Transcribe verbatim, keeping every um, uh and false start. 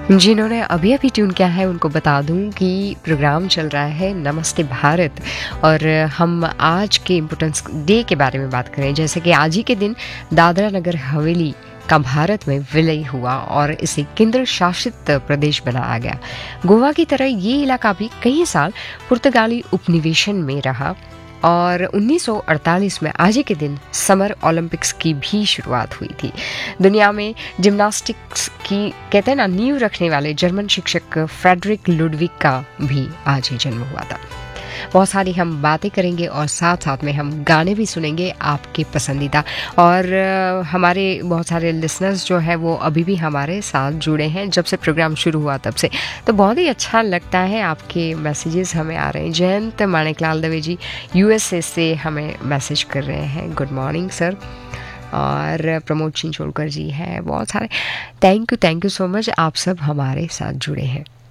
जिन्होंने अभी-अभी ट्यून किया है उनको बता दूँ कि प्रोग्राम चल रहा है नमस्ते भारत और हम आज के इम्पोर्टेंस डे के बारे में बात करें। जैसे कि आज ही के दिन दादरा नगर हवेली का भारत में विलय हुआ और इसे केंद्र शासित प्रदेश बनाया गया। गोवा की तरह ये इलाका भी कई साल पुर्तगाली उपनिवेशन में रहा और उन्नीस सौ अड़तालीस में आज ही के दिन समर ओलंपिक्स की भी शुरुआत हुई थी। दुनिया में जिम्नास्टिक्स की कहते हैं ना नींव रखने वाले जर्मन शिक्षक फ्रेडरिक लुडविग का भी आज ही जन्म हुआ था। बहुत सारी हम बातें करेंगे और साथ साथ में हम गाने भी सुनेंगे आपके पसंदीदा। और अ, हमारे बहुत सारे लिसनर्स जो है वो अभी भी हमारे साथ जुड़े हैं जब से प्रोग्राम शुरू हुआ तब से, तो बहुत ही अच्छा लगता है। आपके मैसेजेस हमें आ रहे हैं। जयंत माणिकलाल दवे जी यूएसए से हमें मैसेज कर रहे हैं, गुड मॉर्निंग सर। और प्रमोद चिंचोलकर जी हैं, बहुत सारे। Thank you thank you so much, आप सब हमारे साथ जुड़े हैं।